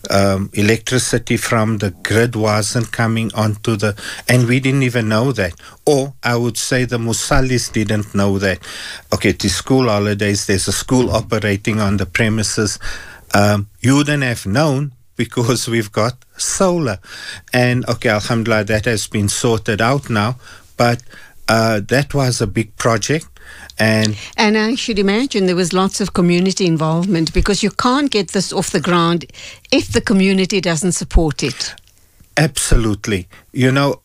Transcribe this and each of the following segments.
electricity from the grid wasn't coming onto and we didn't even know that. Or I would say the Musalis didn't know that. Okay, it is school holidays, there's a school operating on the premises. You wouldn't have known because we've got solar. And okay, alhamdulillah, that has been sorted out now. But that was a big project. And I should imagine there was lots of community involvement, because you can't get this off the ground if the community doesn't support it. Absolutely. You know,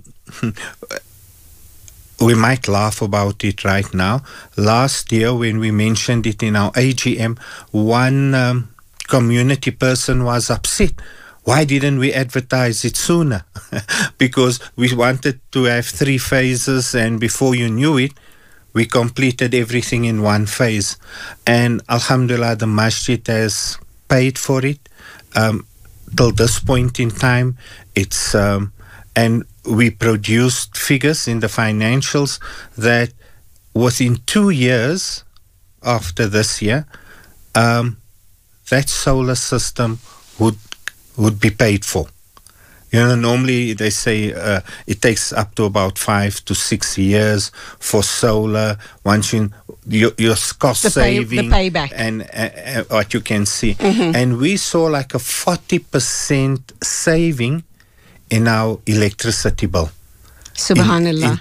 we might laugh about it right now. Last year, when we mentioned it in our AGM, one community person was upset. Why didn't we advertise it sooner? Because we wanted to have 3 phases, and before you knew it, we completed everything in one phase. And alhamdulillah, the masjid has paid for it. Till this point in time, it's and we produced figures in the financials that within 2 years after this year, that solar system would be paid for. You know, normally they say it takes up to about 5 to 6 years for solar. Once your cost saving, the payback, and what you can see, and we saw like a 40% saving in our electricity bill. Subhanallah.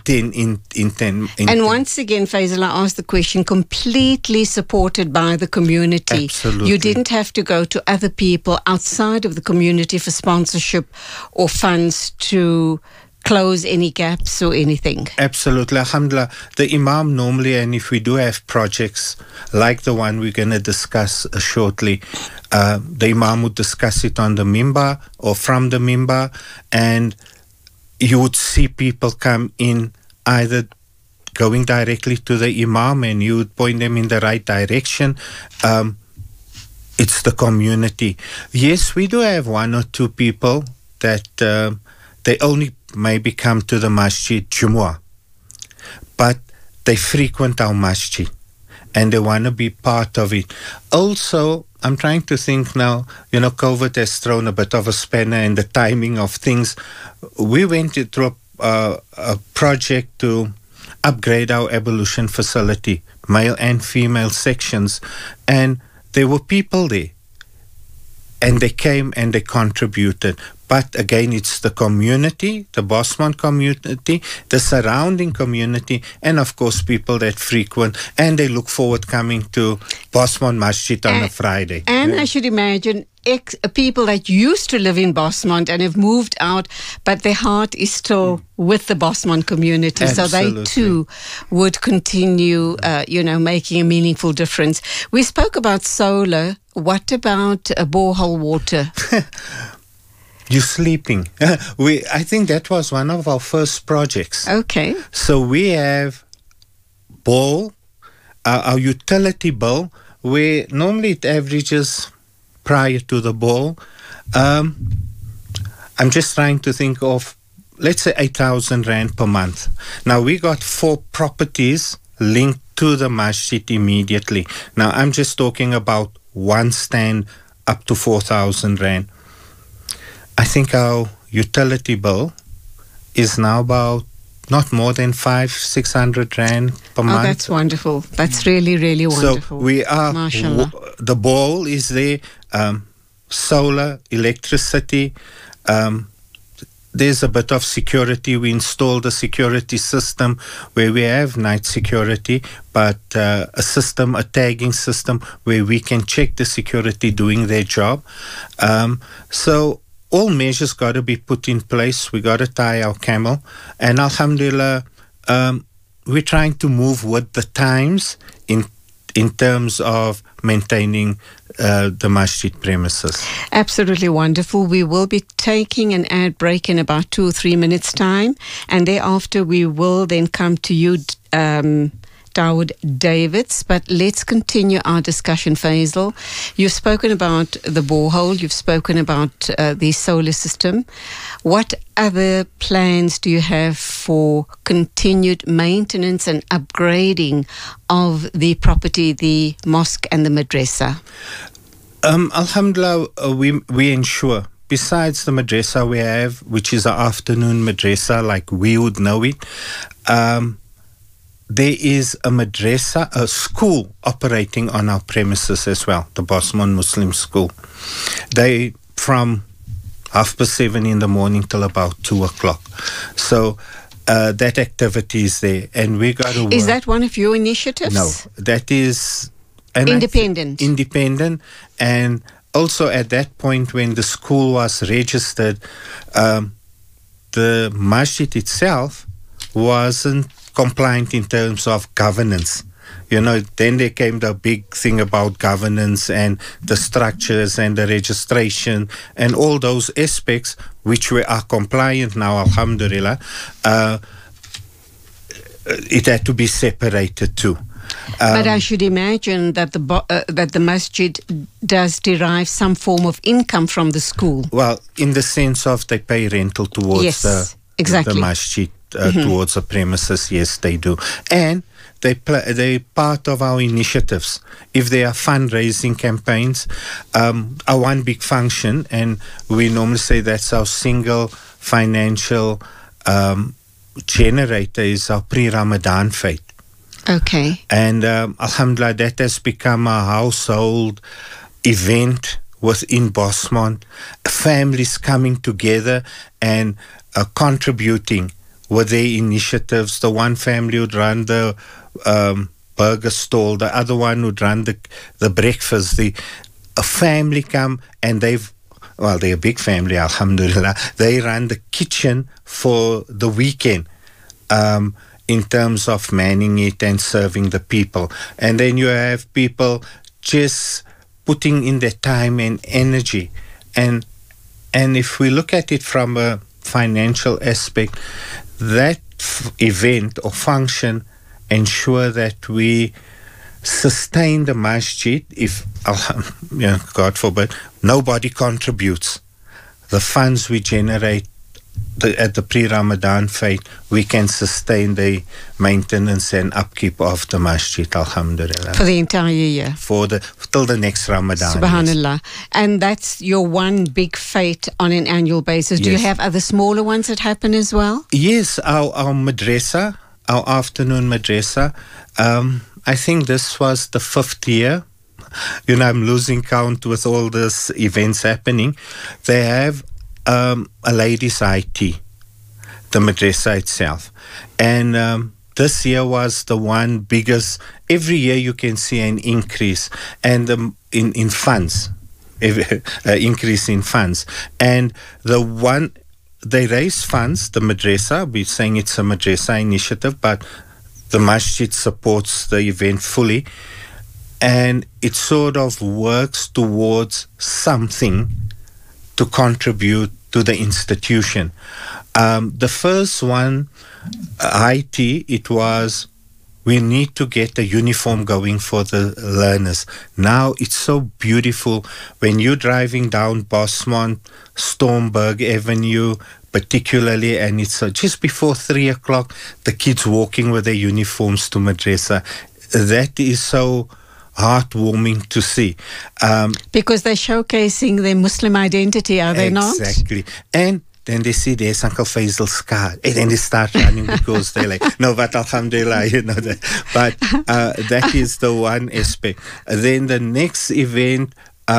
And once again, Faisal, I asked the question, completely supported by the community. Absolutely. You didn't have to go to other people outside of the community for sponsorship or funds to close any gaps or anything. Absolutely. Alhamdulillah. The Imam normally, and if we do have projects like the one we're going to discuss shortly, the Imam would discuss it on the mimbar or from the mimbar, and you would see people come in either going directly to the Imam, and you would point them in the right direction. It's the community. Yes, we do have 1 or 2 people that they only maybe come to the masjid Jumu'ah, but they frequent our masjid and they want to be part of it. Also, I'm trying to think now, you know, COVID has thrown a bit of a spanner in the timing of things. We went through a project to upgrade our ablution facility, male and female sections, and there were people there, and they came and they contributed. But again, it's the community, the Bosman community, the surrounding community, and of course people that frequent, and they look forward coming to Bosman Masjid on a Friday. And I should imagine people that used to live in Bosman and have moved out, but their heart is still with the Bosman community. Absolutely. So they too would continue, making a meaningful difference. We spoke about solar. What about borehole water? You're sleeping. I think that was one of our first projects. Okay. So we have bowl, our utility bowl, where normally it averages prior to the bowl. I'm just trying to think of, let's say, 8,000 Rand per month. Now, we got 4 properties linked to the masjid immediately. Now, I'm just talking about one stand up to 4,000 Rand. I think our utility bill is now about not more than 500-600 Rand per month. Oh, that's wonderful. That's really, really wonderful. So we are, MashaAllah. The bowl is there, solar, electricity. There's a bit of security. We installed a security system where we have night security, but a tagging system where we can check the security doing their job. So all measures got to be put in place. We got to tie our camel. And alhamdulillah, we're trying to move with the times in terms of maintaining the masjid premises. Absolutely wonderful. We will be taking an ad break in about 2 or 3 minutes' time. And thereafter, we will then come to you, Dawood Davids, but let's continue our discussion, Faisal. You've spoken about the borehole, you've spoken about the solar system. What other plans do you have for continued maintenance and upgrading of the property, the mosque and the madrasa? Alhamdulillah, we ensure, besides the madrasa we have, which is an afternoon madrasa like we would know it, there is a madrasa, a school operating on our premises as well, the Bosmont Muslim School. They from 7:30 in the morning till about 2 o'clock. So that activity is there, and we got to work. Is that one of your initiatives? No, that is independent, and also at that point when the school was registered, the masjid itself wasn't compliant in terms of governance. You know, then there came the big thing about governance and the structures and the registration and all those aspects, which we are compliant now, alhamdulillah. It had to be separated too. But I should imagine that the masjid does derive some form of income from the school. Well, in the sense of they pay rental towards exactly. the masjid, towards the premises. Yes, they do. And they part of our initiatives. If there are fundraising campaigns, our one big function, and we normally say that's our single financial generator, is our pre-Ramadan fete. Okay. And alhamdulillah, that has become a household event within Bosmont. Families coming together and contributing with their initiatives. The one family would run the burger stall, the other one would run the breakfast. A family come and they're a big family, alhamdulillah. They run the kitchen for the weekend. In terms of manning it and serving the people. And then you have people just putting in their time and energy. And if we look at it from a financial aspect, that event or function ensure that we sustain the masjid. If, God forbid, nobody contributes. The funds we generate at the pre-Ramadan fete, we can sustain the maintenance and upkeep of the masjid, alhamdulillah. For the entire year? Till the next Ramadan. Subhanallah. Yes. And that's your one big fete on an annual basis. Do you have other smaller ones that happen as well? Yes, our madrasa, our afternoon madrasa. I think this was the 5th year. I'm losing count with all these events happening. They have a ladies' IT, the madrasa itself. And this year was the one biggest. Every year you can see an increase and in funds, increase in funds. And they raise funds, the madrasa, we're saying it's a madrasa initiative, but the masjid supports the event fully. And it sort of works towards something to contribute to the institution. The first one, IT, it was, we need to get a uniform going for the learners. Now it's so beautiful when you're driving down Bosmont, Stormberg Avenue, particularly, and it's just before 3 o'clock, the kids walking with their uniforms to madrasa. That is so heartwarming to see. Because they're showcasing their Muslim identity, are they not? Exactly. And then they see there's Uncle Faisal's car, and then they start running because they're like, no, but alhamdulillah, that. But that is the one aspect. Then the next event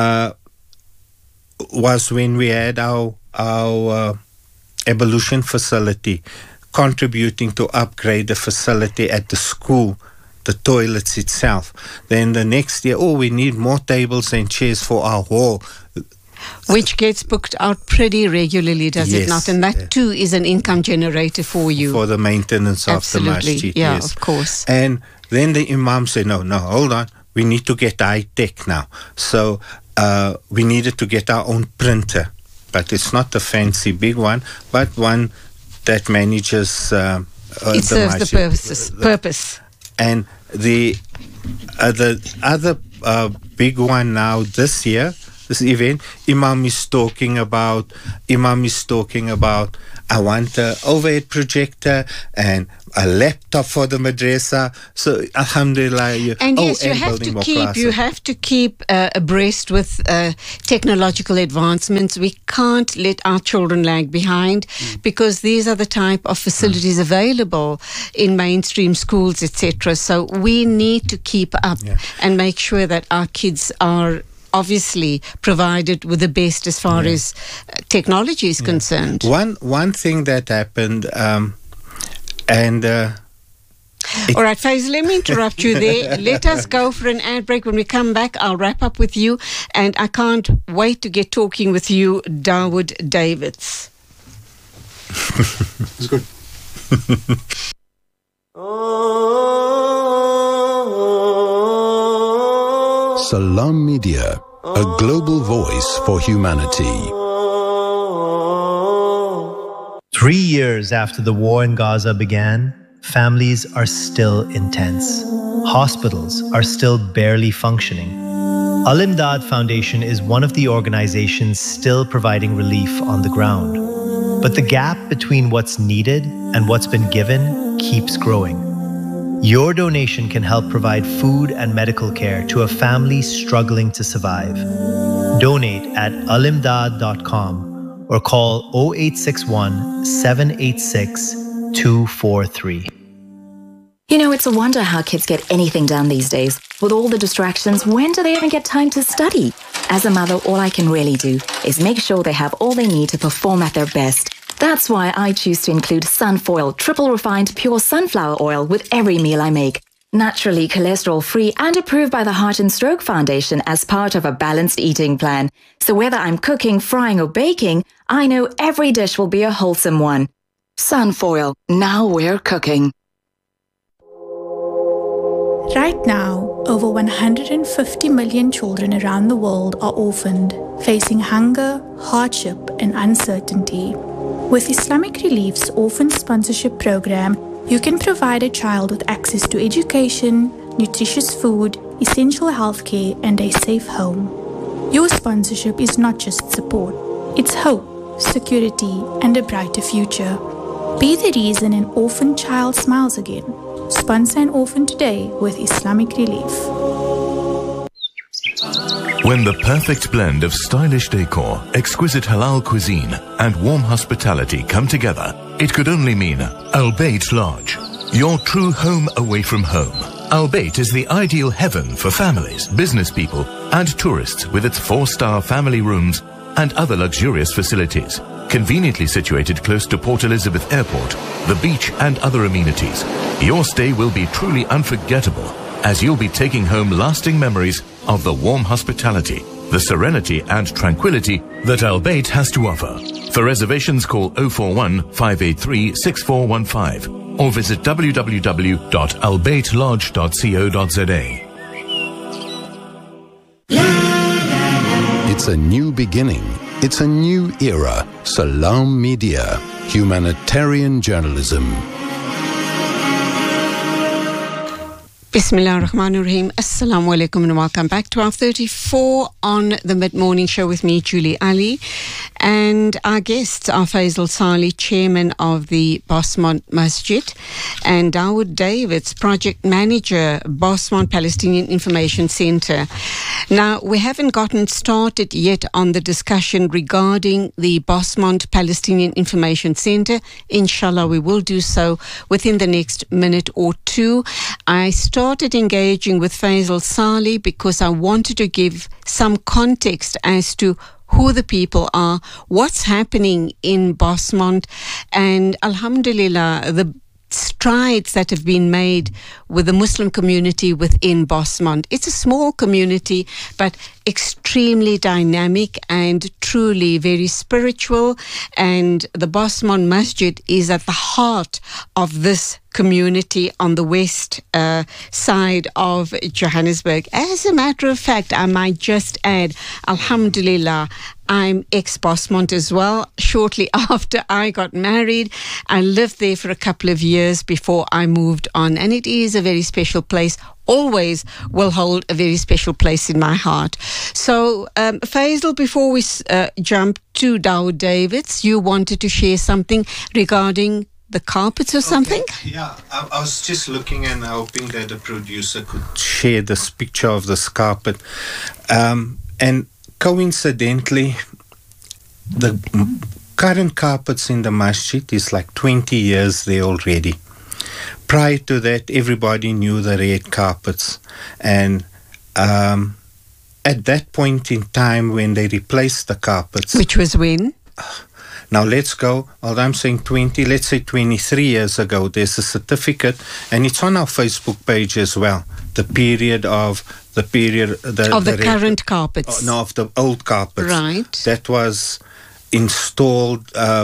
was when we had our ablution facility, contributing to upgrade the facility at the school, the toilets itself. Then the next year, we need more tables and chairs for our hall. Which gets booked out pretty regularly, does it not? And that too is an income generator for you. For the maintenance of the masjid. Yeah, of course. And then the imam said, no, hold on. We need to get high-tech now. So we needed to get our own printer. But it's not a fancy big one, but one that manages it serves the purpose. And the other big one now this year, this event, Imam is talking about, I want an overhead projector and a laptop for the madrasa. So alhamdulillah, you have to keep abreast with technological advancements. We can't let our children lag behind because these are the type of facilities available in mainstream schools, etc. So we need to keep up and make sure that our kids are obviously provided with the best as far as technology is concerned. One thing that happened, all right, Faisal, let me interrupt you there. Let us go for an ad break. When we come back, I'll wrap up with you, and I can't wait to get talking with you, Dawood Davids. It's good. Salam Media, a global voice for humanity. 3 years after the war in Gaza began, families are still intense. Hospitals are still barely functioning. Al-Imdad Foundation is one of the organizations still providing relief on the ground. But the gap between what's needed and what's been given keeps growing. Your donation can help provide food and medical care to a family struggling to survive. Donate at alimdad.com or call 0861 786 243. You know, it's a wonder how kids get anything done these days. With all the distractions, when do they even get time to study? As a mother, all I can really do is make sure they have all they need to perform at their best. That's why I choose to include Sunfoil, triple refined pure sunflower oil with every meal I make. Naturally cholesterol-free and approved by the Heart and Stroke Foundation as part of a balanced eating plan. So whether I'm cooking, frying or baking, I know every dish will be a wholesome one. Sunfoil, now we're cooking. Right now, over 150 million children around the world are orphaned, facing hunger, hardship and uncertainty. With Islamic Relief's Orphan Sponsorship Program, you can provide a child with access to education, nutritious food, essential healthcare, and a safe home. Your sponsorship is not just support, it's hope, security, and a brighter future. Be the reason an orphan child smiles again. Sponsor an orphan today with Islamic Relief. When the perfect blend of stylish decor, exquisite halal cuisine, and warm hospitality come together, it could only mean Al Bayt Lodge, your true home away from home. Al Bayt is the ideal heaven for families, business people, and tourists with its 4-star family rooms and other luxurious facilities. Conveniently situated close to Port Elizabeth Airport, the beach, and other amenities, your stay will be truly unforgettable as you'll be taking home lasting memories of the warm hospitality, the serenity and tranquility that Al Bayt has to offer. For reservations, call 041 583 6415 or visit www.albaytlodge.co.za. It's a new beginning. It's a new era. Salam Media, humanitarian journalism. Bismillah ar-Rahman ar-Rahim. Assalamu alaikum and welcome back to our 34 on the Mid-Morning Show with me, Julie Ali. And our guests are Faisal Salih, Chairman of the Bosmont Masjid, and Dawood Davids, Project Manager, Bosmont Palestinian Information Center. Now, we haven't gotten started yet on the discussion regarding the Bosmont Palestinian Information Center. Inshallah, we will do so within the next minute or two. I started engaging with Faisal Salih because I wanted to give some context as to who the people are, what's happening in Bosmont, and alhamdulillah, the strides that have been made with the Muslim community within Bosmont. It's a small community, but extremely dynamic and truly very spiritual. And the Bosmont Masjid is at the heart of this community on the west side of Johannesburg. As a matter of fact, I might just add, alhamdulillah, I'm ex-Bosmont as well. Shortly after I got married, I lived there for a couple of years before I moved on. And it is a very special place, always will hold a very special place in my heart. So, Faisal, before we jump to Dawood Davids, you wanted to share something regarding the carpets or something? Yeah, I was just looking and hoping that the producer could share this picture of this carpet. And coincidentally, the current carpets in the masjid is like 20 years there already. Prior to that, everybody knew the red carpets. And at that point in time when they replaced the carpets... Which was when? Now let's go, although I'm saying 20, let's say 23 years ago, there's a certificate, and it's on our Facebook page as well. The current carpets. No, of the old carpets. Right. That was installed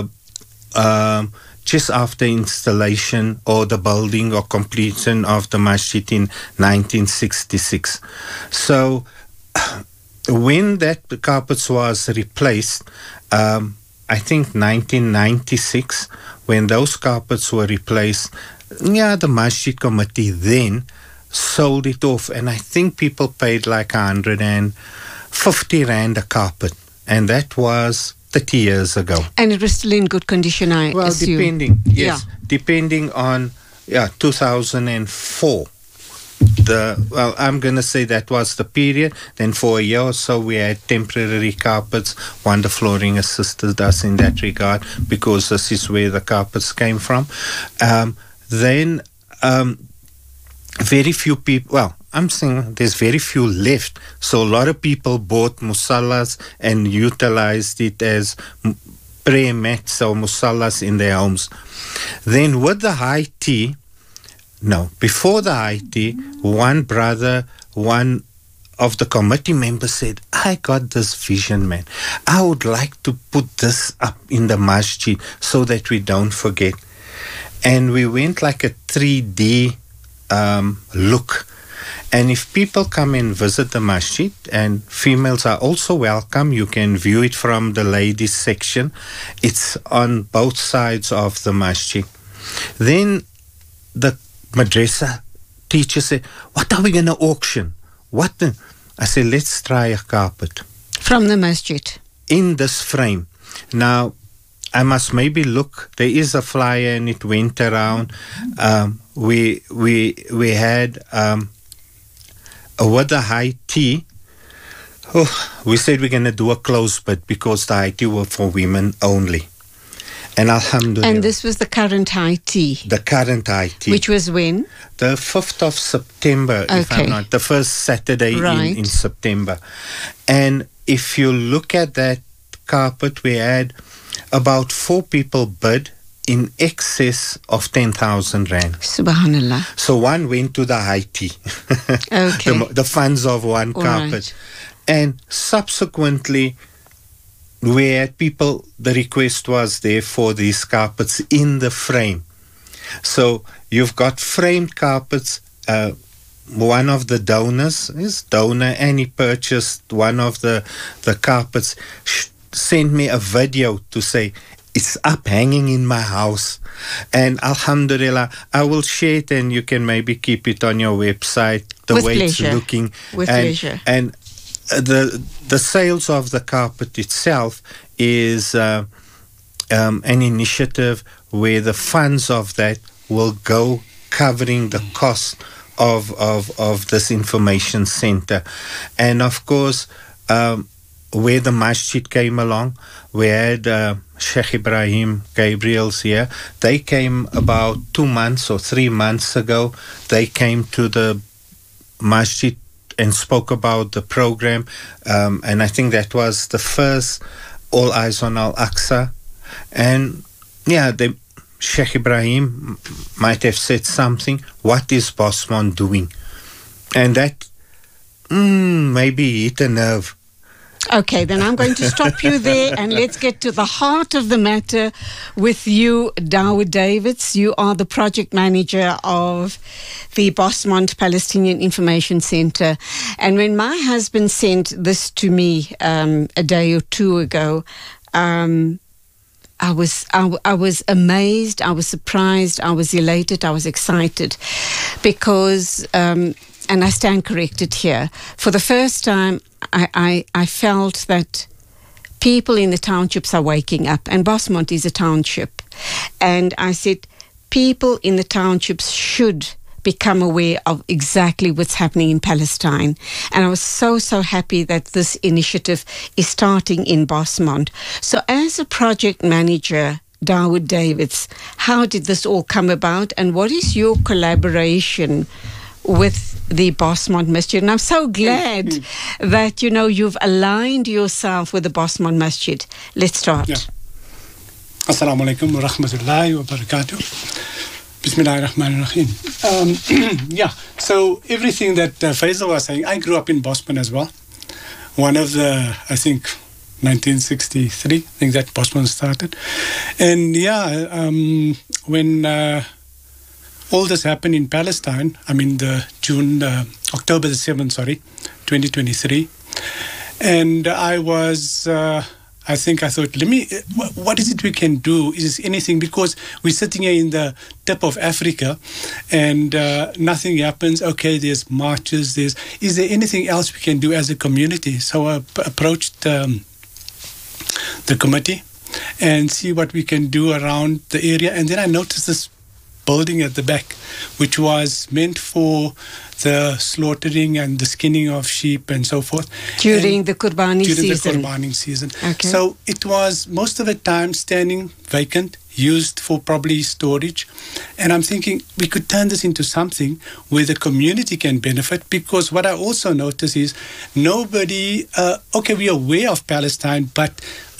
just after installation or the building or completion of the masjid in 1966. So when that carpets was replaced, I think 1996, when those carpets were replaced, the masjid committee then sold it off, and I think people paid like 150 rand a carpet, and that was 30 years ago. And it was still in good condition, I assume. Depending on 2004. I'm going to say that was the period. Then for a year or so we had temporary carpets. Wonder Flooring assisted us in that regard because this is where the carpets came from. Then very few people, I'm saying there's very few left. So a lot of people bought musallas and utilized it as prayer mats or musallas in their homes. Then with the high tea, before the high tea, one of the committee members said, I got this vision, man. I would like to put this up in the masjid so that we don't forget. And we went like a 3D look. And if people come and visit the masjid, and females are also welcome, you can view it from the ladies section. It's on both sides of the masjid. Then the madrasa teacher said, what are we going to auction? I said, let's try a carpet. From the masjid? In this frame. Now, I must maybe look. There is a flyer and it went around. We had with the high tea, we said we're going to do a close bid because the high tea were for women only. And alhamdulillah. And this was the current high tea? The current high tea. Which was when? The 5th of September, if I'm not, the first Saturday in September. And if you look at that carpet, we had about 4 people bid in excess of 10,000 rand. Subhanallah. So one went to the high tea. Okay. the funds of one carpet. Right. And subsequently, we had people, the request was there for these carpets in the frame. So you've got framed carpets. One of the donors is donor, and he purchased one of the carpets, sent me a video to say, it's up hanging in my house. And alhamdulillah, I will share it and you can maybe keep it on your website, the way it's looking. With pleasure. And the sales of the carpet itself is an initiative where the funds of that will go covering the cost of this information center. And of course, where the masjid came along, we had Sheikh Ibrahim Gabriel's here. They came about 2 months or 3 months ago. They came to the masjid and spoke about the program. And I think that was the first All Eyes on Al-Aqsa. And Sheikh Ibrahim might have said something. What is Bosman doing? And that maybe hit a nerve. Okay, then I'm going to stop you there and let's get to the heart of the matter with you, Dawood Davids. You are the project manager of the Bosmont Palestinian Information Center. And when my husband sent this to me a day or two ago, I was amazed, I was surprised, I was elated, I was excited, because, and I stand corrected here, for the first time I felt that people in the townships are waking up, and Bosmont is a township, and I said people in the townships should become aware of exactly what's happening in Palestine. And I was so happy that this initiative is starting in Bosmont. So as a project manager, Dawood Davids, how did this all come about, and what is your collaboration with the Bosmont Masjid? And I'm so glad that, you've aligned yourself with the Bosmont Masjid. Let's start. Yeah. Assalamu alaikum wa rahmatullahi wa barakatuh. Bismillahirrahmanirrahim. So everything that Faisal was saying, I grew up in Bosman as well. One of the, I think, 1963, I think that Bosman started. And when all this happened in Palestine, I mean October the 7th, 2023, and I was... I thought, what is it we can do? Is there anything? Because we're sitting here in the tip of Africa and nothing happens. Okay, there's marches. Is there anything else we can do as a community? So I approached the committee and see what we can do around the area. And then I noticed this building at the back, which was meant for the slaughtering and the skinning of sheep and so forth. During the Qurbani season. Okay. So it was most of the time standing vacant, used for probably storage. And I'm thinking we could turn this into something where the community can benefit, because what I also notice is nobody, we're aware of Palestine, but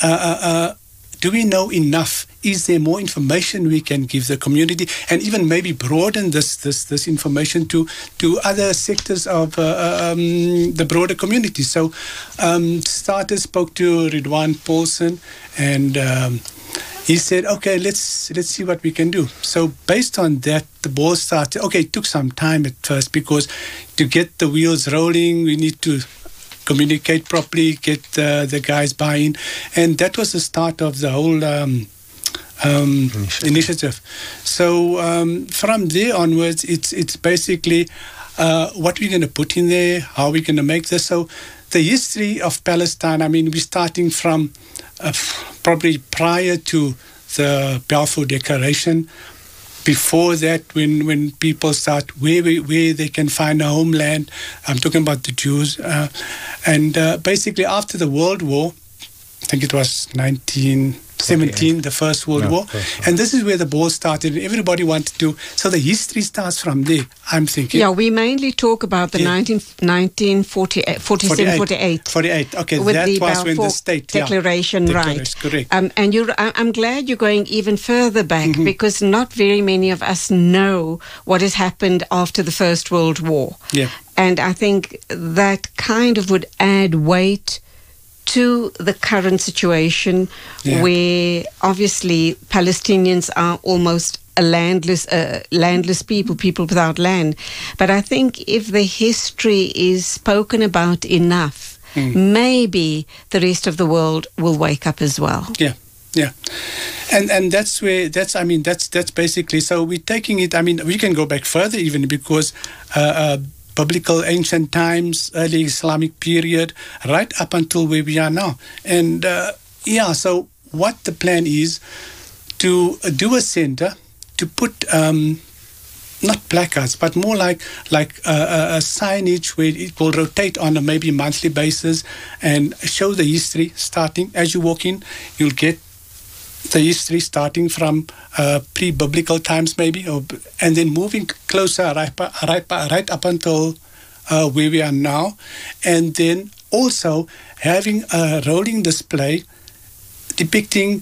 do we know enough? Is there more information we can give the community, and even maybe broaden this information to other sectors of the broader community? So starters spoke to Ridwan Paulson, and he said, okay, let's see what we can do. So based on that, the ball started. Okay, it took some time at first, because to get the wheels rolling, we need to communicate properly, get the guys buy-in, and that was the start of the whole initiative. So from there onwards, it's basically what we're going to put in there, how we're going to make this. So the history of Palestine, I mean, we're starting from probably prior to the Balfour Declaration. Before that, when people start where they can find a homeland, I'm talking about the Jews, and basically after the World War, I think it was 1917, the First World War, and this is where the ball started. And everybody wanted to, so the history starts from there, I'm thinking. Yeah, we mainly talk about the 1948. 48. Okay, that was when the state declaration, right? Correct. And I'm glad you're going even further back, because not very many of us know what has happened after the First World War. Yeah, and I think that kind of would add weight to the current situation, where obviously Palestinians are almost a landless people without land. But I think if the history is spoken about enough, maybe the rest of the world will wake up as well. Yeah, and that's basically. So we're taking it. I mean, we can go back further even, because biblical ancient times, early Islamic period, right up until where we are now. And so what the plan is to do a center, to put not placards, but more like a signage where it will rotate on a maybe monthly basis and show the history starting. As you walk in, you'll get the history starting from pre-biblical times maybe, and then moving closer right up until where we are now, and then also having a rolling display depicting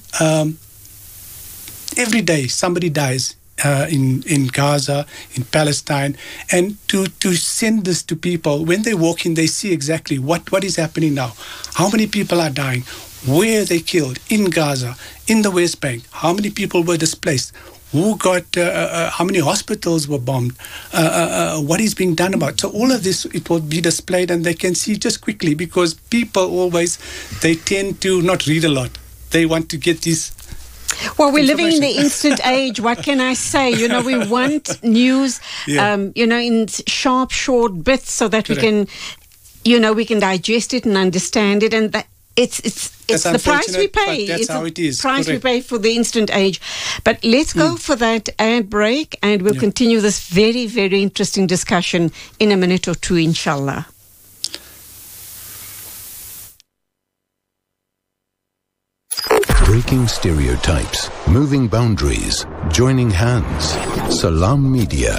every day somebody dies in Gaza, in Palestine, and to send this to people. When they walk in, they see exactly what is happening now, how many people are dying, where they killed, in Gaza, in the West Bank, how many people were displaced, who got, how many hospitals were bombed, what is being done about. So all of this, it will be displayed, and they can see just quickly, because people always, they tend to not read a lot. They want to get these Well, we're living in the instant age. What can I say? You know, we want news, in sharp, short bits so that we can, we can digest it and understand it. And that it's the price we pay. That's how it is. Price we pay for the instant age. But let's go for that ad break, and we'll continue this very, very interesting discussion in a minute or two, inshallah. Breaking stereotypes, moving boundaries, joining hands. Salam Media.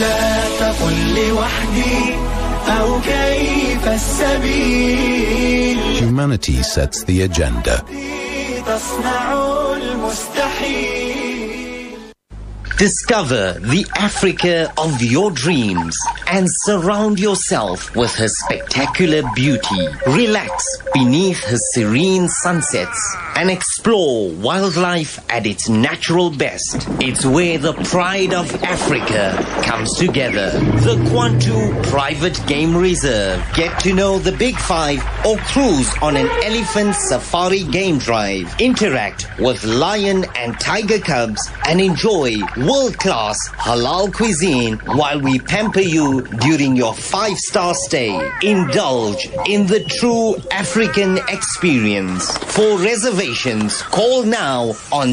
Humanity sets the agenda. Discover the Africa of your dreams and surround yourself with her spectacular beauty. Relax beneath her serene sunsets and explore wildlife at its natural best. It's where the pride of Africa comes together. The Kwantu Private Game Reserve. Get to know the Big Five or cruise on an elephant safari game drive. Interact with lion and tiger cubs and enjoy world-class halal cuisine while we pamper you during your 5-star stay. Indulge in the true African experience. For reservations, call now on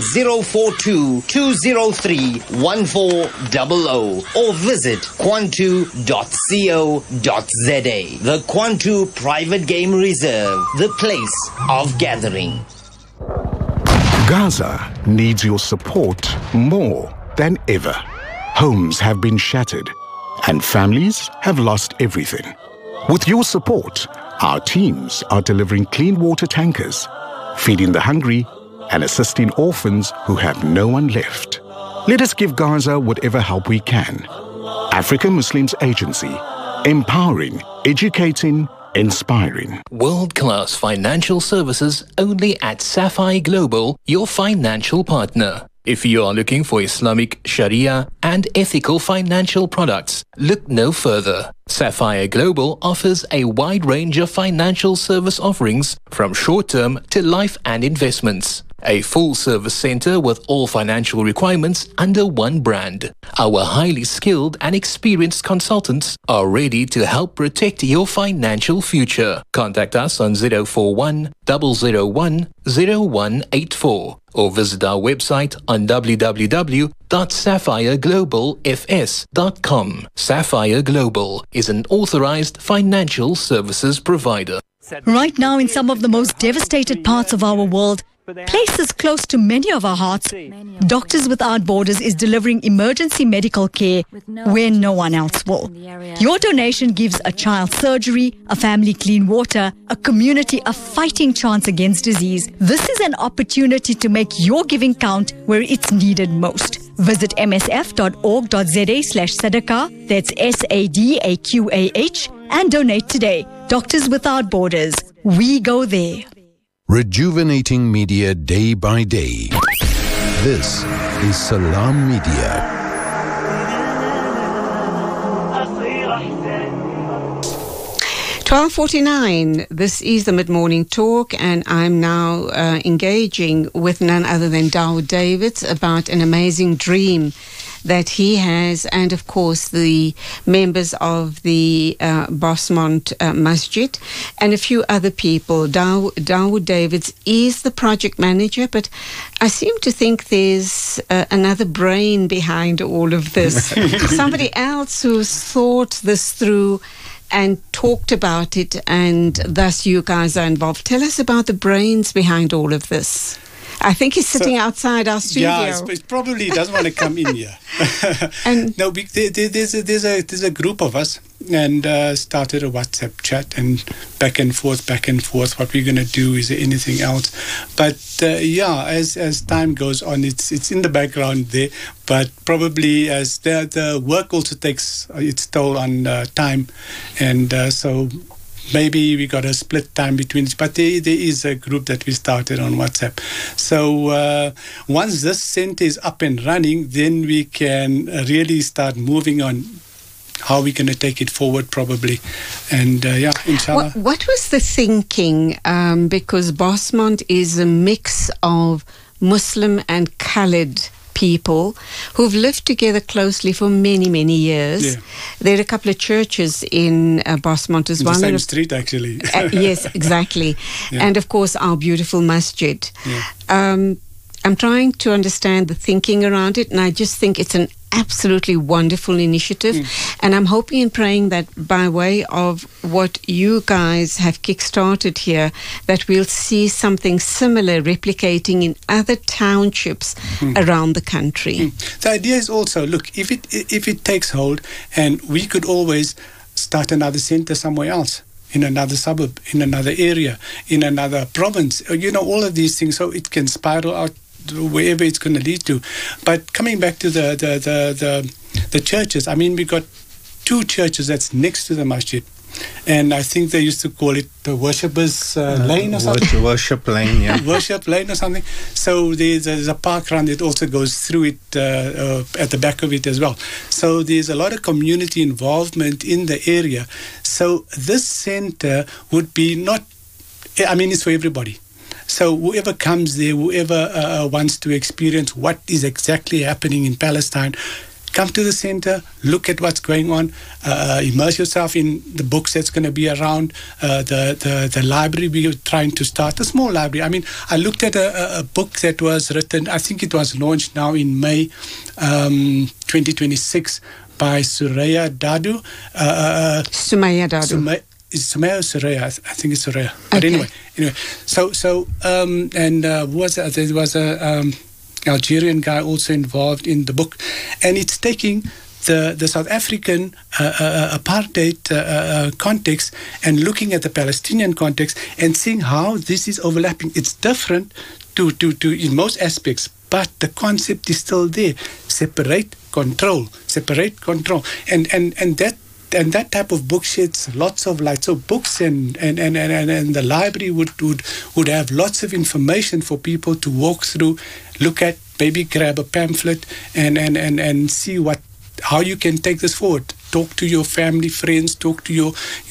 042-203-1400 or visit kwantu.co.za. The Kwantu Private Game Reserve, the place of gathering. Gaza needs your support more than ever. Homes have been shattered and families have lost everything. With your support, our teams are delivering clean water tankers, feeding the hungry and assisting orphans who have no one left. Let us give Gaza whatever help we can. African Muslims Agency, empowering, educating, inspiring. World-class financial services only at Sapphire Global, your financial partner. If you are looking for Islamic, Sharia and ethical financial products, look no further. Sapphire Global offers a wide range of financial service offerings from short-term to life and investments. A full-service center with all financial requirements under one brand. Our highly skilled and experienced consultants are ready to help protect your financial future. Contact us on 041 001 0184 or visit our website on www.sapphireglobalfs.com. Sapphire Global is an authorized financial services provider. Right now, in some of the most devastated parts of our world, places close to many of our hearts, Doctors Without Borders is delivering emergency medical care where no one else will. Your donation gives a child surgery, a family clean water, a community a fighting chance against disease. This is an opportunity to make your giving count where it's needed most. Visit msf.org.za/sadaqah, that's SADAQAH, and donate today. Doctors Without Borders, we go there. Rejuvenating media day by day. This is Salam Media. $12:49. This is the Mid-Morning Talk, and I'm now engaging with none other than Dawood Davids about an amazing dream that he has, and of course the members of the Bosmont Masjid and a few other people. Dawood Davids is the project manager, but I seem to think there's another brain behind all of this. Somebody else who's thought this through and talked about it, and thus you guys are involved. Tell us about the brains behind all of this. I think he's sitting outside our studio. Yeah, it probably doesn't want to come in here. And no, there's a group of us, and started a WhatsApp chat, and back and forth. What we're going to do, is there anything else? But as time goes on, it's in the background there. But probably as the work also takes its toll on time, and so. Maybe we got a split time between, but there is a group that we started on WhatsApp. So once this center is up and running, then we can really start moving on how we're going to take it forward, probably. And inshallah. What was the thinking? Because Bosmont is a mix of Muslim and Khalid people who've lived together closely for many, many years. Yeah. There are a couple of churches in Bosmont as well. The same street, actually. Yes, exactly. Yeah. And of course, our beautiful masjid. Yeah. I'm trying to understand the thinking around it, and I just think it's an absolutely wonderful initiative. And I'm hoping and praying that by way of what you guys have kickstarted here, that we'll see something similar replicating in other townships around the country. The idea is also, look, if it takes hold, and we could always start another center somewhere else, in another suburb, in another area, in another province, all of these things, so it can spiral out wherever it's going to lead to. But coming back to the churches, I mean, we got 2 churches that's next to the masjid, and I think they used to call it the worshippers lane or something. Worship lane, yeah. Worship lane or something. So there's a park run that also goes through it at the back of it as well. So there's a lot of community involvement in the area. So this center would be it's for everybody. So whoever comes there, whoever wants to experience what is exactly happening in Palestine, come to the center, look at what's going on, immerse yourself in the books that's going to be around, the library we're trying to start, a small library. I mean, I looked at a book that was written, I think it was launched now in May 2026 by Sumaya Dadu. Sumaya Dadu. Is Sumaya or Suraya? I think it's Suraya. But anyway. So there was a Algerian guy also involved in the book, and it's taking the South African apartheid context and looking at the Palestinian context and seeing how this is overlapping. It's different to in most aspects, but the concept is still there. Separate, control, and that type of book sheds lots of light. So books and the library would have lots of information for people to walk through, look at, maybe grab a pamphlet and see how you can take this forward. Talk to your family, friends, talk to your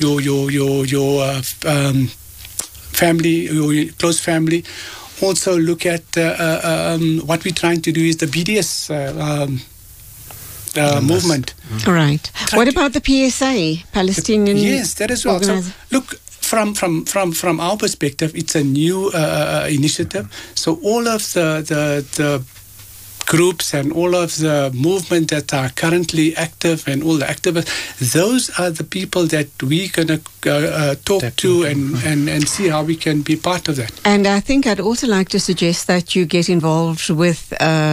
family, your close family. Also look at what we're trying to do is the BDS movement. Right. What about the PSA, Palestinian? Yes, that as well. So, look, from our perspective, it's a new initiative. So all of the groups and all of the movement that are currently active and all the activists, those are the people that we're going to talk to and see how we can be part of that. And I think I'd also like to suggest that you get involved with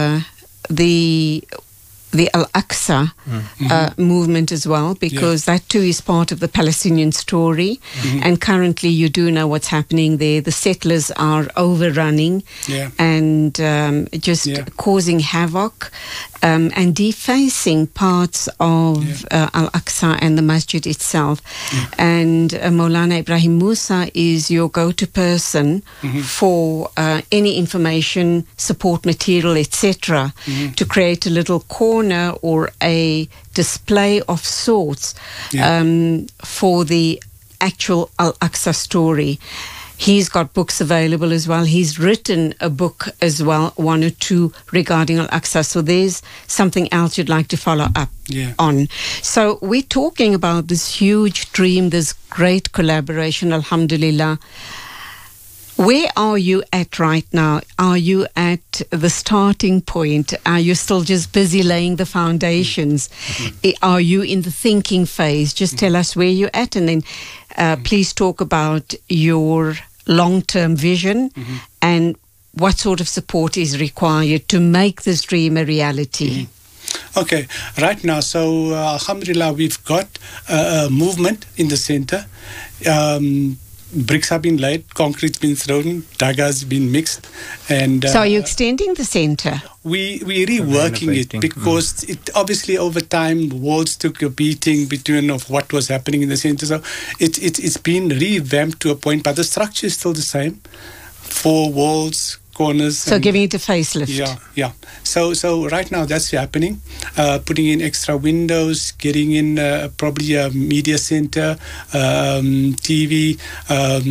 the Al-Aqsa movement as well, because that too is part of the Palestinian story. And currently you do know what's happening there. The settlers are overrunning and just causing havoc and defacing parts of Al-Aqsa and the masjid itself. And Maulana Ibrahim Musa is your go-to person for any information, support material, etc., to create a little corner or a display of sorts for the actual Al-Aqsa story. He's got books available as well. He's written a book as well, 1 or 2 regarding Al-Aqsa. So there's something else you'd like to follow up on. So we're talking about this huge dream, this great collaboration, alhamdulillah. Where are you at right now? Are you at the starting point? Are you still just busy laying the foundations? Are you in the thinking phase? Just tell us where you're at, and then please talk about your long-term vision and what sort of support is required to make this dream a reality. Okay, right now, so alhamdulillah, we've got a movement in the center. Bricks have been laid, concrete's been thrown, dagga's been mixed, and so are you extending the center? We're reworking it because it obviously over time walls took a beating between of what was happening in the center. So it's been revamped to a point, but the structure is still the same. 4 walls, corners. So giving it a facelift. Yeah. So right now that's happening. Putting in extra windows, getting in probably a media center, TV,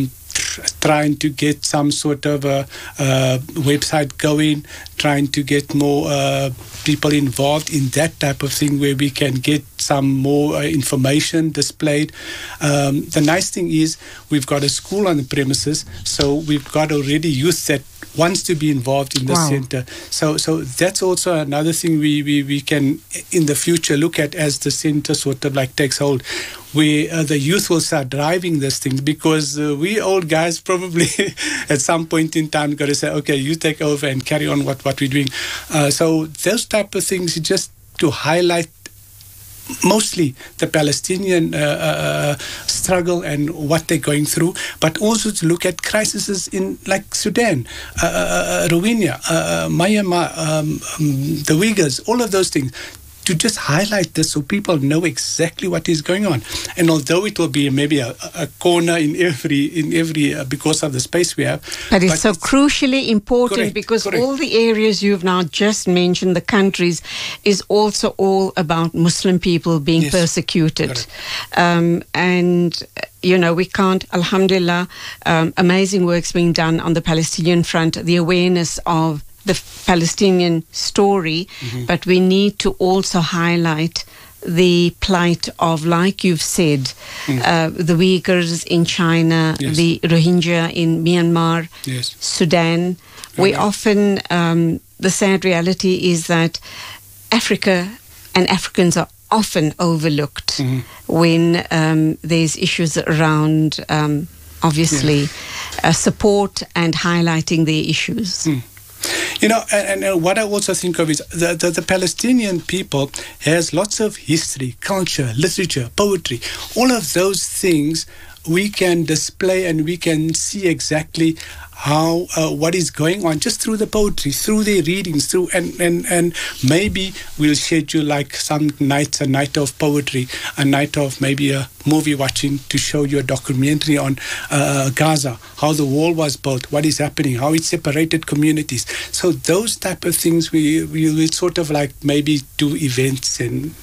trying to get some sort of a website going, trying to get more people involved in that type of thing where we can get some more information displayed. The nice thing is we've got a school on the premises, so we've got already youth that wants to be involved in the center. So that's also another thing we can in the future look at as the center sort of like takes hold, where the youth will start driving these things, because we old guys probably at some point in time got to say, okay, you take over and carry on what we're doing. So those type of things, just to highlight mostly the Palestinian struggle and what they're going through, but also to look at crises in like Sudan, Rwanda, Myanmar, the Uyghurs, all of those things, to just highlight this so people know exactly what is going on. And although it will be maybe a corner in every because of the space we have, but it's so crucially important, because correct. all the areas you've now just mentioned, the countries, is also all about Muslim people being persecuted. And you know, we can't, alhamdulillah, amazing work's being done on the Palestinian front, the awareness of the Palestinian story, but we need to also highlight the plight of, like you've said, the Uyghurs in China, the Rohingya in Myanmar, Sudan. We often, the sad reality is that Africa and Africans are often overlooked when there's issues around, obviously, support and highlighting the issues. You know, and what I also think of is the Palestinian people has lots of history, culture, literature, poetry. All of those things we can display, and we can see exactly how what is going on just through the poetry, through their readings, through and maybe we'll schedule like some nights, a night of poetry, a night of maybe a movie watching, to show you a documentary on Gaza, how the wall was built, what is happening, how it separated communities. So those type of things we will sort of like maybe do events and.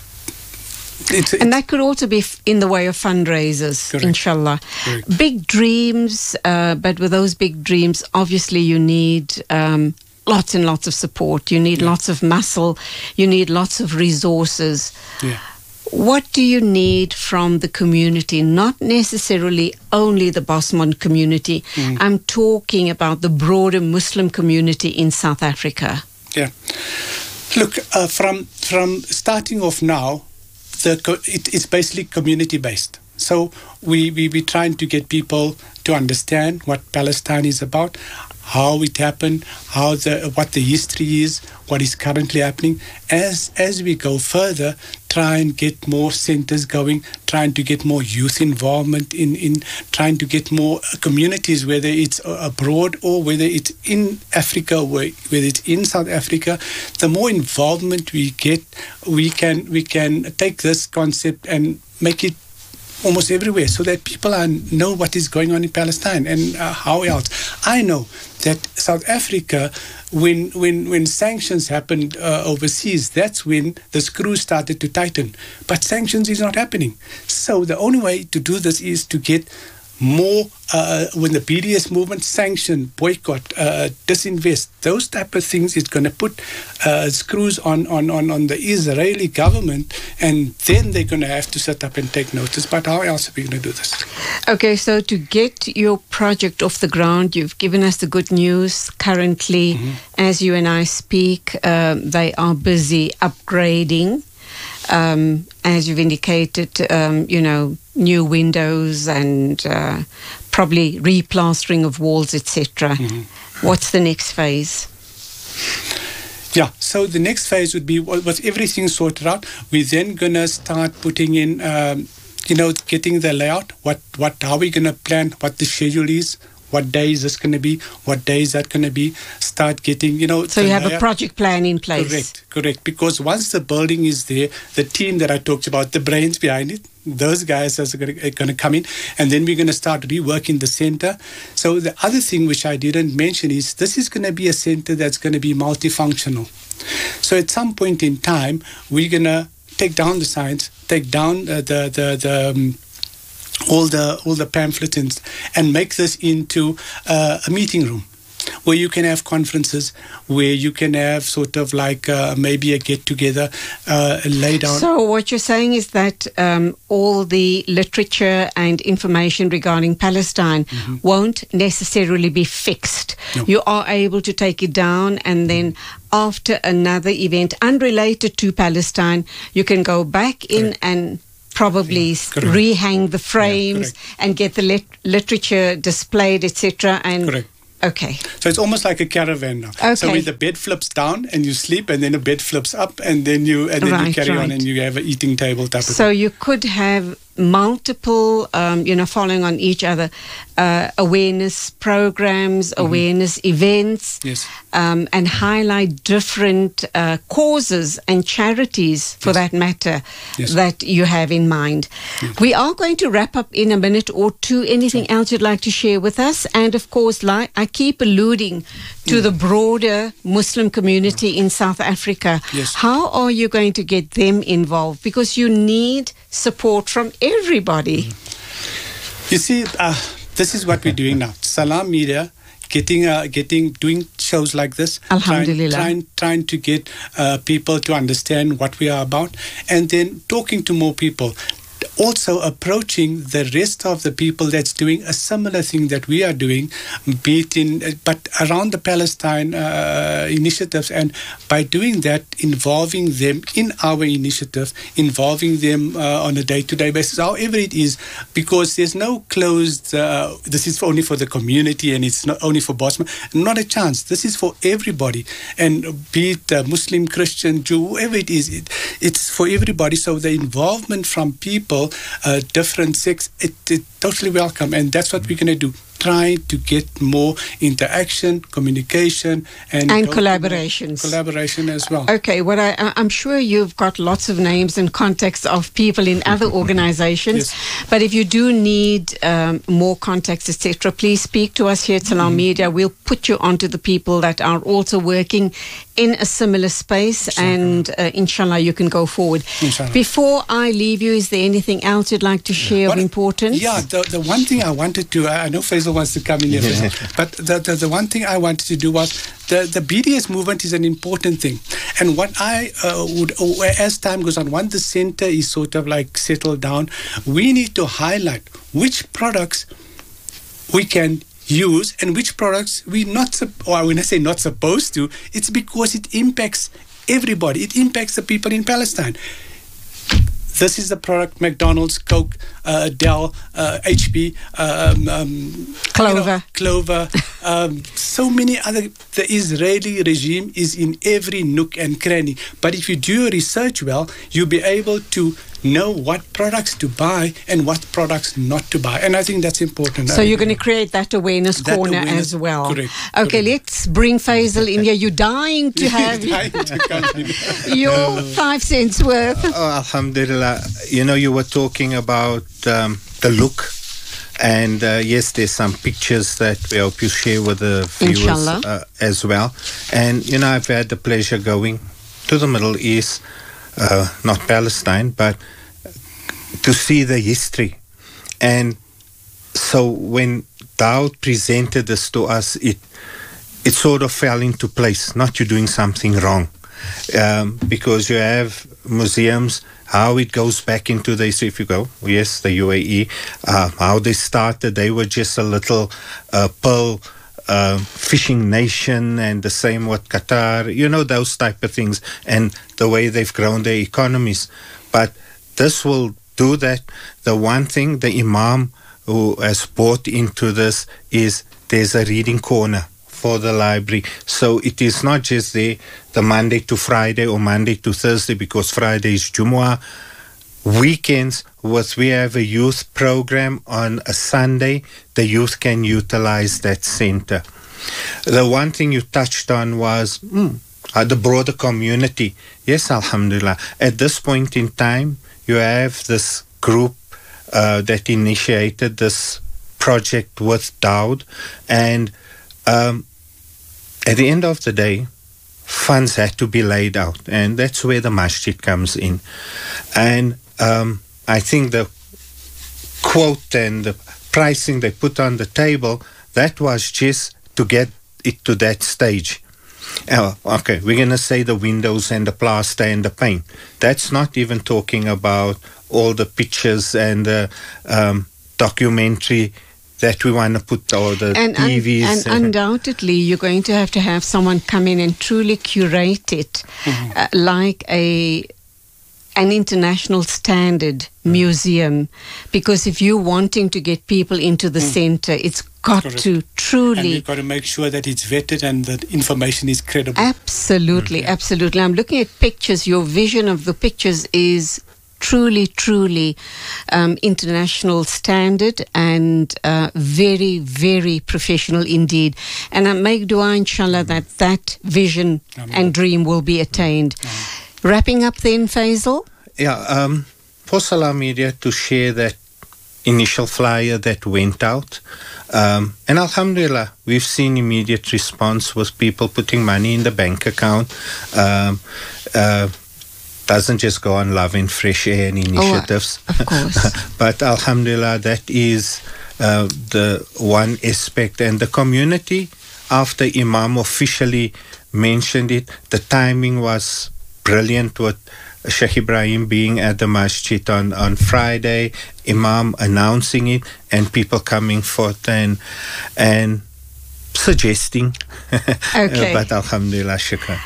And that could also be in the way of fundraisers, inshallah. Big dreams, but with those big dreams, obviously you need lots and lots of support. You need lots of muscle. You need lots of resources. What do you need from the community? Not necessarily only the Bosman community. I'm talking about the broader Muslim community in South Africa. Yeah. Look, from starting off now, it's basically community-based. So we're trying to get people to understand what Palestine is about, how it happened, what the history is, what is currently happening. As we go further, try and get more centers going, trying to get more youth involvement in trying to get more communities, whether it's abroad or whether it's in Africa, whether it's in South Africa. The more involvement we get, we can take this concept and make it almost everywhere, so that people know what is going on in Palestine and how else. I know that South Africa, when sanctions happened overseas, that's when the screws started to tighten. But sanctions is not happening. So the only way to do this is to get more, when the BDS movement, sanction, boycott, disinvest, those type of things is going to put screws on the Israeli government, and then they're going to have to set up and take notice. But how else are we going to do this? Okay, so to get your project off the ground, you've given us the good news. Currently, as you and I speak, they are busy upgrading. As you've indicated, new windows and probably replastering of walls, etc. What's the next phase? Yeah, so the next phase would be, once everything sorted out, we're then going to start putting in, getting the layout, how we're going to plan, what the schedule is, what day is this going to be, what day is that going to be, start getting, So you have a project plan in place. Correct. Because once the building is there, the team that I talked about, the brains behind it, those guys are going to come in, and then we're going to start reworking the center. So the other thing which I didn't mention is this is going to be a center that's going to be multifunctional. So at some point in time, we're going to take down the signs, take down all the pamphlets and make this into a meeting room, where you can have conferences, where you can have sort of like maybe a get-together, lay down. So what you're saying is that all the literature and information regarding Palestine won't necessarily be fixed. No. You are able to take it down, and then after another event unrelated to Palestine, you can go back in and probably rehang the frames and get the literature displayed, etc. And okay. So it's almost like a caravan now. Okay. So when the bed flips down and you sleep, and then the bed flips up, and then you carry on, and you have an eating table type of So thing. you could have multiple, following on each other, awareness programs, awareness events, and highlight different causes and charities, for that matter, that you have in mind. We are going to wrap up in a minute or two. Anything else you'd like to share with us? And of course, like I keep alluding to the broader Muslim community in South Africa. How are you going to get them involved? Because you need support from everybody. You see, this is what we're doing now. Salam Media, doing shows like this, Alhamdulillah. trying to get people to understand what we are about, and then talking to more people. Also approaching the rest of the people that's doing a similar thing that we are doing, but around the Palestine initiatives, and by doing that, involving them in our initiative, involving them on a day-to-day basis, however it is, because there's no closed, this is only for the community and it's not only for Bosman. Not a chance. This is for everybody, and be it Muslim, Christian, Jew, whoever it is, it's for everybody. So the involvement from people, different sects, it's totally welcome, and that's what we're going to do. Try to get more interaction, communication, and collaborations. Collaboration as well. Okay, well, I'm sure you've got lots of names and contacts of people in other organizations, but if you do need more contacts, etc., please speak to us here at Salam Media. We'll put you onto the people that are also working in a similar space, and inshallah, you can go forward. Inshallah. Before I leave you, is there anything else you'd like to share of importance? Yeah, the one thing I wanted to, I know Faisal wants to come in here, but the one thing I wanted to do was, the BDS movement is an important thing. And what I would, as time goes on, once the center is sort of like settled down, we need to highlight which products we can use and which products we not, or when I say not supposed to, it's because it impacts everybody. It impacts the people in Palestine. This is the product: McDonald's, Coke, Dell, HP, Clover. So many other. The Israeli regime is in every nook and cranny. But if you do your research well, you'll be able to know what products to buy and what products not to buy. And I think that's important. So you're going to create that awareness corner as well. Correct. Okay, let's bring Faisal in here. You're dying to have your 5 cents worth. Oh, alhamdulillah. You were talking about the look. And yes, there's some pictures that we hope you share with the viewers as well. And, I've had the pleasure going to the Middle East, not Palestine, but to see the history. And so when Daud presented this to us, it sort of fell into place. Not you doing something wrong. Because you have museums, how it goes back into the history. If you go, yes, the UAE, how they started, they were just a little pearl fishing nation, and the same with Qatar, those type of things, and the way they've grown their economies. But this will do that. The one thing the Imam who has brought into this is there's a reading corner for the library. So it is not just the Monday to Friday or Monday to Thursday, because Friday is Jumu'ah. Weekends, we have a youth program on a Sunday, the youth can utilize that center. The one thing you touched on was the broader community. Yes, alhamdulillah. At this point in time, you have this group that initiated this project with Daud, and at the end of the day, funds had to be laid out, and that's where the masjid comes in. And I think the quote and the pricing they put on the table, that was just to get it to that stage. Okay, we're going to say the windows and the plaster and the paint. That's not even talking about all the pictures and the documentary that we want to put, or the TVs. And undoubtedly, you're going to have someone come in and truly curate it, like an international standard museum. Because if you're wanting to get people into the center, it's got to truly... And you've got to make sure that it's vetted and that information is credible. Absolutely, absolutely. I'm looking at pictures. Your vision of the pictures is truly international standard and very, very professional indeed. And I make dua, inshallah, that vision and dream will be attained. Wrapping up then, Faisal? Yeah, for Salam Media to share that initial flyer that went out. And alhamdulillah, we've seen immediate response with people putting money in the bank account. Doesn't just go on Love and Fresh Air and initiatives. Of course. But alhamdulillah, that is the one aspect. And the community, after Imam officially mentioned it, the timing was brilliant with Sheikh Ibrahim being at the masjid on Friday, Imam announcing it, and people coming forth and suggesting. Okay. But alhamdulillah, shukran.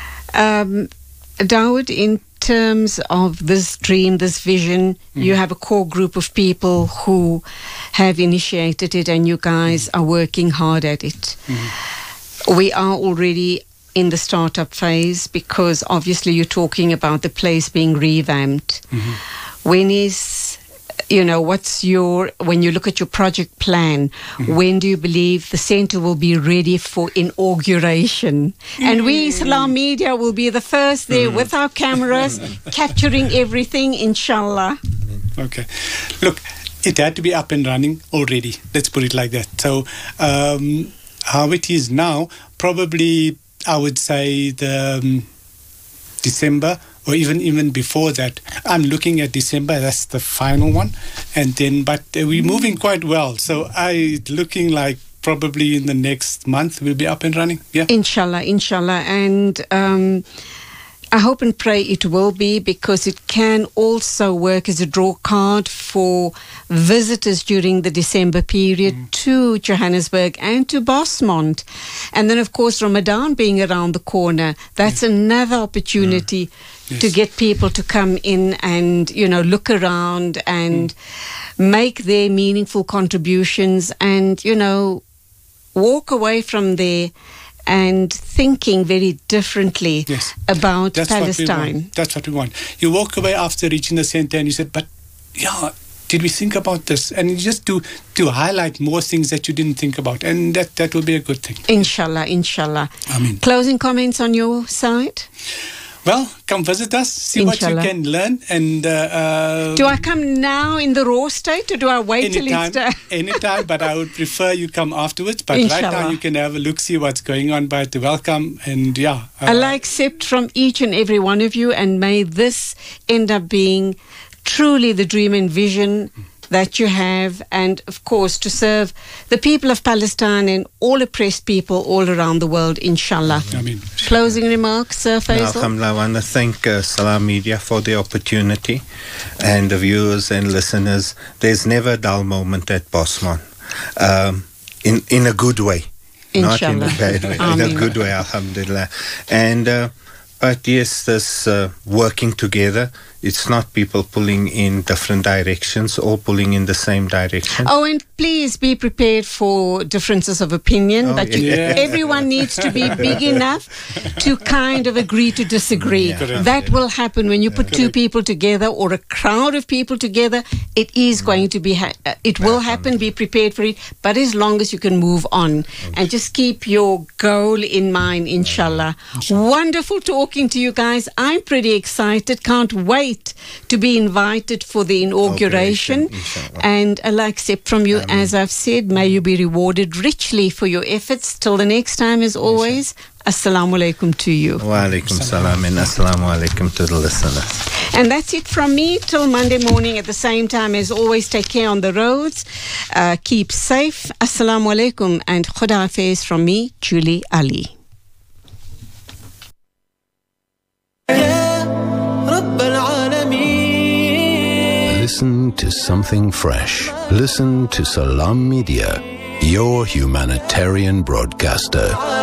Dawood, in terms of this dream, this vision, you have a core group of people who have initiated it, and you guys are working hard at it. We are already in the startup phase, because obviously you're talking about the place being revamped. When is, what's when you look at your project plan, when do you believe the center will be ready for inauguration? And we, Salam Media, will be the first there with our cameras, capturing everything, inshallah. Okay. Look, it had to be up and running already. Let's put it like that. So how it is now, probably I would say the December, or even before that. I'm looking at December, that's the final one. And then, but we're moving quite well. So looking like probably in the next month we'll be up and running. Yeah. Inshallah. And I hope and pray it will be, because it can also work as a draw card for visitors during the December period to Johannesburg and to Bosmont. And then, of course, Ramadan being around the corner, that's another opportunity to get people to come in and, look around and make their meaningful contributions and, walk away from there and thinking very differently about Palestine. That's what we want. You walk away after reaching the center and you said, but did we think about this? And just to highlight more things that you didn't think about. And that will be a good thing. Inshallah. Ameen. Closing comments on your side? Well, come visit us, see Inshallah. what you can learn. And do I come now in the raw state, or do I wait till it's done? Anytime, but I would prefer you come afterwards. But Inshallah. Right now you can have a look, see what's going on, but welcome. And Allah accept from each and every one of you, and may this end up being truly the dream and vision that you have, and of course to serve the people of Palestine and all oppressed people all around the world, inshallah. Ameen. Closing remarks, Sir Faisal? Alhamdulillah, I want to thank Salam Media for the opportunity, and the viewers and listeners. There's never a dull moment at Bosmont, in a good way, not in a bad way, in a good way, alhamdulillah. And but yes, this working together, it's not people pulling in different directions, or pulling in the same direction. Oh, and please be prepared for differences of opinion, but everyone needs to be big enough to kind of agree to disagree. That will happen when you put two people together, or a crowd of people together. It is going to be, it will happen, be prepared for it, but as long as you can move on and just keep your goal in mind, inshallah. Wonderful talking to you guys. I'm pretty excited, can't wait great to be invited for the inauguration. And Allah accept from you, as I've said, may you be rewarded richly for your efforts. Till the next time, as always, Assalamu alaikum to you. Wa alaikum salam and assalamu alaikum to the listeners. And that's it from me till Monday morning at the same time. As always, take care on the roads. Keep safe. Assalamu alaikum and Khuda Hafiz from me, Julie Ali. Listen to something fresh. Listen to Salam Media, your humanitarian broadcaster.